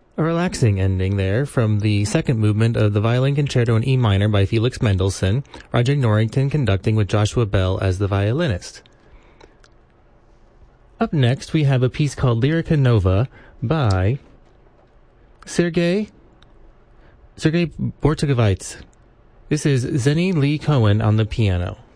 A relaxing ending there from the second movement of the Violin Concerto in E minor by Felix Mendelssohn, Roger Norrington conducting with Joshua Bell as the violinist. Up next, we have a piece called Lyrica Nova by Sergei Bortsegovitz. This is Zenny Lee Cohen on the piano.